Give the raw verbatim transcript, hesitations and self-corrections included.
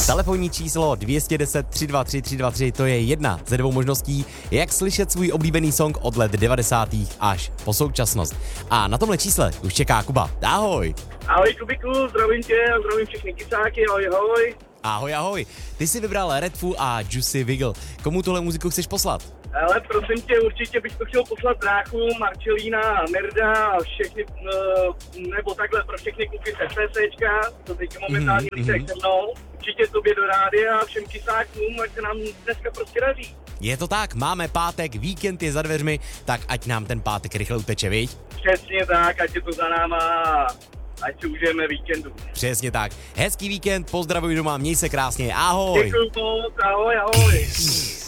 Telefonní číslo dvě deset tři dva tři tři dva tři, to je jedna ze dvou možností, jak slyšet svůj oblíbený song od let devadesátých až po současnost. A na tomhle čísle už čeká Kuba. Ahoj. Ahoj Kubiku, zdravím tě a zdravím všechny kysáky, ahoj, ahoj. Ahoj, ahoj. Ty jsi vybral Redfoo a Juicy Wiggle. Komu tuhle muziku chceš poslat? Ale prosím tě, určitě bych to chtěl poslat bráchu, Marcelína, Mirda a všechny, nebo takhle pro všechny kluky z FPCčka, to teď momentálně mm-hmm. lítek se mnou. Určitě tobě do rádia a všem kysákům, ať se nám dneska prostě daří. Je to tak, máme pátek, víkend je za dveřmi, tak ať nám ten pátek rychle uteče, viď? Přesně tak, ať je to za náma, ať si užijeme víkendu. Přesně tak. Hezký víkend, pozdravuj doma, měj se krásně, ahoj. Děkuju moc, ahoj, ahoj.